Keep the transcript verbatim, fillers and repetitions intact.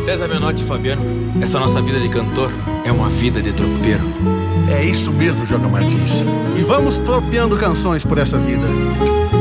César Menotti e Fabiano, essa nossa vida de cantor é uma vida de tropeiro. É isso mesmo, Joca Martins. E vamos tropeando canções por essa vida.